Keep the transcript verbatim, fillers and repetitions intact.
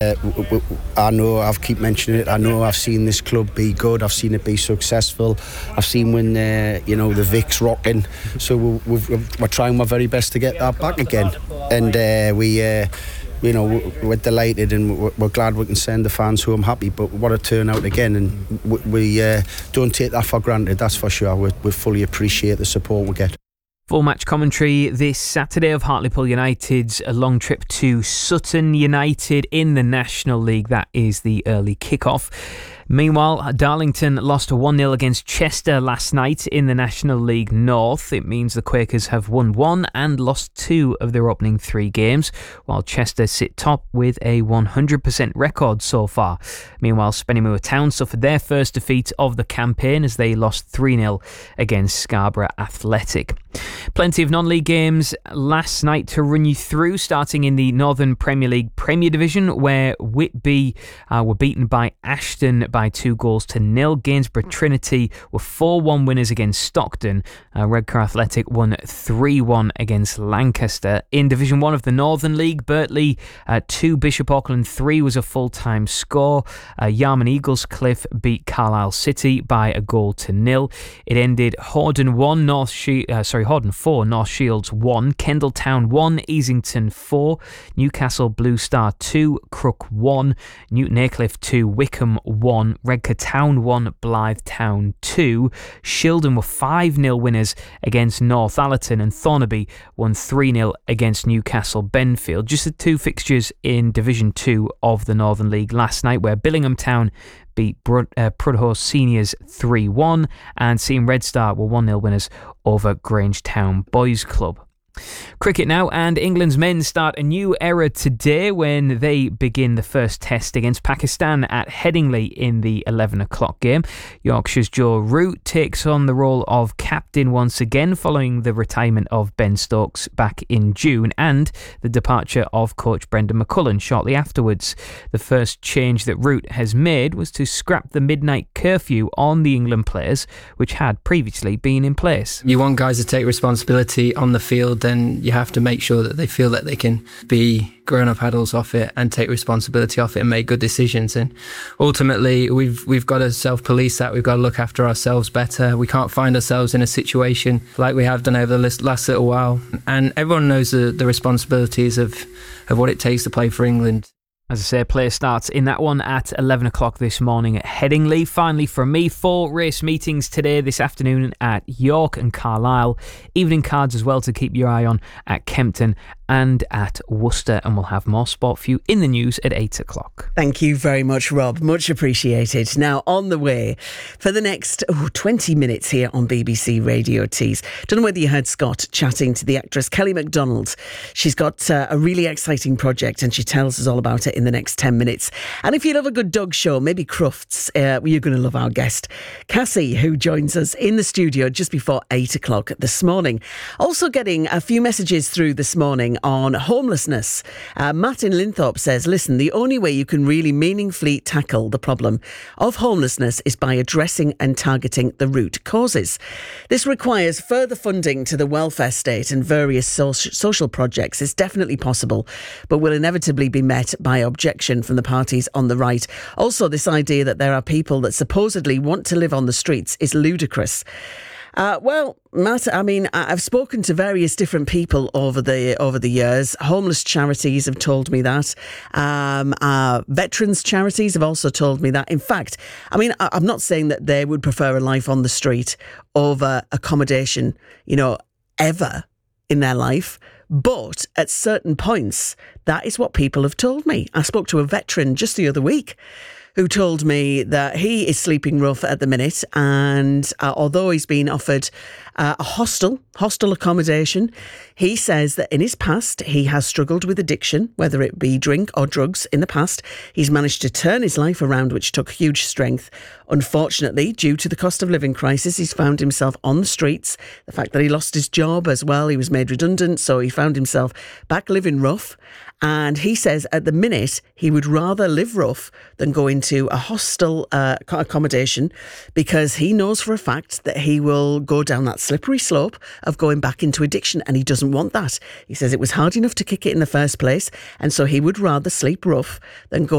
uh, w- w- I know I've keep mentioning it. I know I've seen this club be good. I've seen it be successful. I've seen when uh, you know the Vic's rocking. So we're, we're, we're trying our very best to get that back again. And uh, we. Uh, You know, we're delighted and we're glad we can send the fans home happy. But what a turnout again, and we uh, don't take that for granted. That's for sure. We, we fully appreciate the support we get. Full match commentary this Saturday of Hartlepool United's a long trip to Sutton United in the National League. That is the early kick-off. Meanwhile, Darlington lost one nil against Chester last night in the National League North. It means the Quakers have won one and lost two of their opening three games, while Chester sit top with a one hundred percent record so far. Meanwhile, Spennymoor Town suffered their first defeat of the campaign as they lost three nil against Scarborough Athletic. Plenty of non-league games last night to run you through, starting in the Northern Premier League Premier Division, where Whitby uh, were beaten by Ashton by two goals to nil. Gainsborough Trinity were four one winners against Stockton. Uh, Redcar Athletic won three one against Lancaster. In Division one of the Northern League, Birtley uh, two, Bishop Auckland three was a full-time score. Uh, Yarman Eaglescliff beat Carlisle City by a goal to nil. It ended Horden one, North She- uh, sorry, Horden four, North Shields one, Kendal Town one, Easington four, Newcastle Blue Star two, Crook one, Newton Aycliffe two, Wickham one, Redcar Town one, Blythe Town two. Shildon were five nil winners against North Allerton, and Thornaby won three nil against Newcastle Benfield. Just the two fixtures in Division two of the Northern League last night, where Billingham Town beat Brud- uh, Prudhoe Seniors three one, and Seam Red Star were one nil winners over Grange Town Boys Club. Cricket now, and England's men start a new era today when they begin the first test against Pakistan at Headingley in the eleven o'clock game. Yorkshire's Joe Root takes on the role of captain once again following the retirement of Ben Stokes back in June and the departure of coach Brendan McCullum shortly afterwards. The first change that Root has made was to scrap the midnight curfew on the England players, which had previously been in place. You want guys to take responsibility on the field, then you have to make sure that they feel that they can be grown-up adults off it and take responsibility off it and make good decisions. And ultimately, we've we've got to self-police that. We've got to look after ourselves better. We can't find ourselves in a situation like we have done over the last little while. And everyone knows the, the responsibilities of, of what it takes to play for England. As I say, play starts in that one at eleven o'clock this morning at Headingley. Finally from me, four race meetings today, this afternoon at York and Carlisle. Evening cards as well to keep your eye on at Kempton and at Worcester, and we'll have more sport for you in the news at eight o'clock. Thank you very much, Rob. Much appreciated. Now, on the way for the next oh, twenty minutes here on B B C Radio Tees. Don't know whether you heard Scott chatting to the actress Kelly MacDonald. She's got uh, a really exciting project and she tells us all about it in the next ten minutes. And if you love a good dog show, maybe Crufts, uh, you're going to love our guest, Cassie, who joins us in the studio just before eight o'clock this morning. Also getting a few messages through this morning on homelessness. Uh, Matt in Linthorpe says, listen, the only way you can really meaningfully tackle the problem of homelessness is by addressing and targeting the root causes. This requires further funding to the welfare state and various so- social projects. It's definitely possible, but will inevitably be met by objection from the parties on the right. Also, this idea that there are people that supposedly want to live on the streets is ludicrous. Uh, well, Matt, I mean, I've spoken to various different people over the over the years. Homeless charities have told me that. Um, uh, veterans charities have also told me that. In fact, I mean, I'm not saying that they would prefer a life on the street over accommodation, you know, ever in their life. But at certain points, that is what people have told me. I spoke to a veteran just the other week who told me that he is sleeping rough at the minute, and uh, although he's been offered uh, a hostel, hostel accommodation, he says that in his past he has struggled with addiction, whether it be drink or drugs in the past. He's managed to turn his life around, which took huge strength. Unfortunately, due to the cost of living crisis, he's found himself on the streets. The fact that he lost his job as well, he was made redundant, so he found himself back living rough. And he says at the minute he would rather live rough than go into a hostel uh, accommodation, because he knows for a fact that he will go down that slippery slope of going back into addiction, and he doesn't want that. He says it was hard enough to kick it in the first place, and so he would rather sleep rough than go